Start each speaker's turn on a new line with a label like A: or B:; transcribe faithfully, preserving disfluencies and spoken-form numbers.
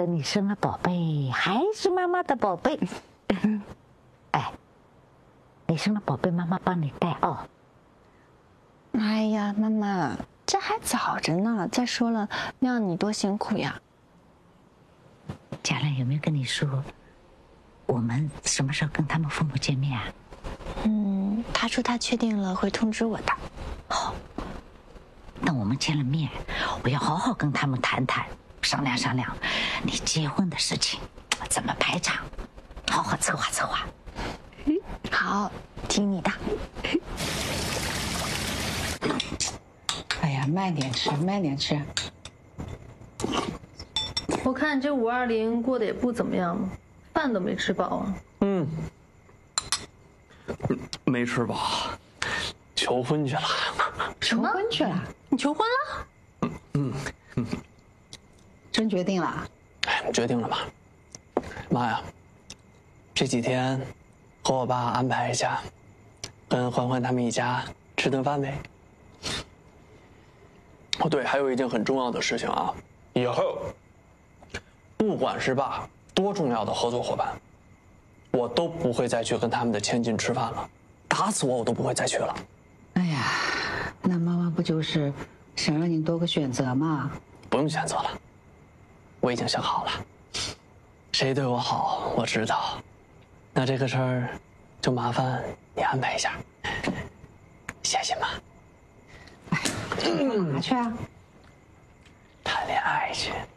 A: 等你生了宝贝，还是妈妈的宝贝。哎，你生了宝贝，妈妈帮你带哦。
B: 哎呀，妈妈，这还早着呢。再说了，那样你多辛苦呀。
A: 贾亮有没有跟你说，我们什么时候跟他们父母见面啊？
B: 嗯，他说他确定了会通知我的。
A: 好，等我们见了面，我要好好跟他们谈谈，商量商量你结婚的事情，怎么排场，好好策划策划。
B: 好，听你的。
C: 哎呀，慢点吃，慢点吃。
D: 我看这五二零过得也不怎么样嘛，饭都没吃饱啊。
E: 嗯，没吃饱，求婚去了。
C: 求婚去了？
D: 你求婚了？
E: 嗯嗯嗯，
C: 真决定了？
E: 哎，决定了吧？妈呀，这几天和我爸安排一下，跟欢欢他们一家吃顿饭呗。哦，对，还有一件很重要的事情啊，以后不管是爸多重要的合作伙伴，我都不会再去跟他们的千金吃饭了，打死我我都不会再去了。
C: 哎呀，那妈妈不就是想让你多个选择吗？
E: 不用选择了，我已经想好了，谁对我好我知道，那这个事儿就麻烦你安排一下，谢谢妈。
C: 哎，干嘛去啊？
E: 谈恋爱去。